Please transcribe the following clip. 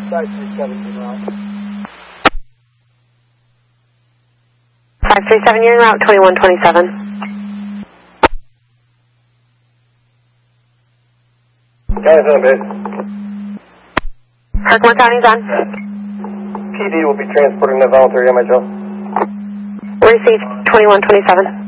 537 route. 537, you're en route 2127. County's on base. Herkimer County's on. PD will be transporting the voluntary MHL. Received 2127.